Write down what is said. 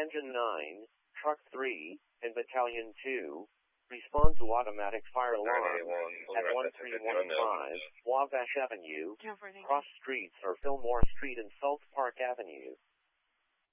Engine 9, Truck 3, and Battalion 2, respond to automatic fire alarm at 1315 Wabash Avenue, cross streets or Fillmore Street and South Park Avenue.